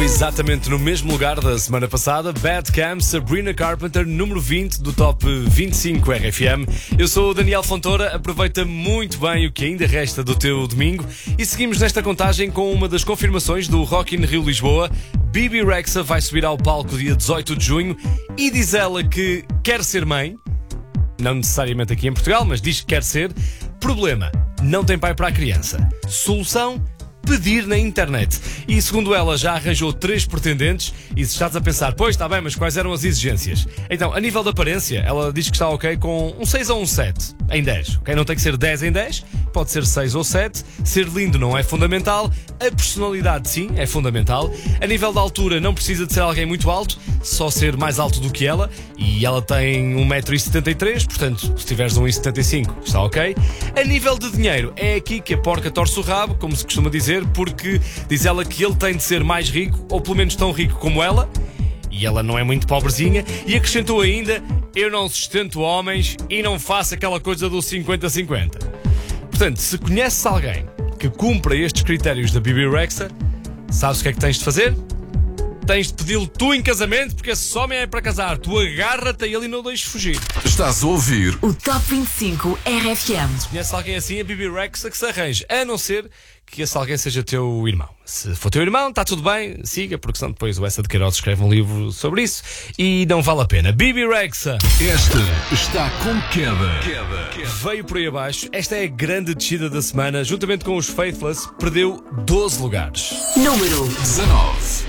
Exatamente no mesmo lugar da semana passada, Bad Cam, Sabrina Carpenter, número 20 do Top 25 RFM. Eu sou o Daniel Fontoura, aproveita muito bem o que ainda resta do teu domingo e seguimos nesta contagem com uma das confirmações do Rock in Rio Lisboa. Bebe Rexha vai subir ao palco dia 18 de junho e diz ela que quer ser mãe, não necessariamente aqui em Portugal, mas diz que quer ser. Problema, não tem pai para a criança. Solução, pedir na internet. E segundo ela já arranjou 3 pretendentes. E se estás a pensar, pois está bem, mas quais eram as exigências? Então, a nível da aparência, ela diz que está ok com um 6 ou um 7 em 10, ok? Não tem que ser 10 em 10, pode ser 6 ou 7. Ser lindo não é fundamental. A personalidade sim, é fundamental. A nível da altura não precisa de ser alguém muito alto, só ser mais alto do que ela. E ela tem 1,73m, portanto, se tiveres 1,75m está ok. A nível de dinheiro, é aqui que a porca torce o rabo, como se costuma dizer, porque diz ela que ele tem de ser mais rico, ou pelo menos tão rico como ela, e ela não é muito pobrezinha, e acrescentou ainda: eu não sustento homens e não faço aquela coisa do 50-50. Portanto, se conheces alguém que cumpra estes critérios da Bebe Rexha, sabes o que é que tens de fazer? Tens de pedi-lo tu em casamento, porque esse homem é para casar. Tu agarra-te a ele e não o deixes fugir. Estás a ouvir o Top 25 RFM. Se conheces alguém assim, a Bebe Rexha que se arranje, a não ser que esse alguém seja teu irmão. Se for teu irmão, está tudo bem, siga, porque senão depois o Essa de Queiroz escreve um livro sobre isso e não vale a pena. Bebe Rexha. Esta está com queda. Veio por aí abaixo. Esta é a grande descida da semana. Juntamente com os Faithless, perdeu 12 lugares. Número 19.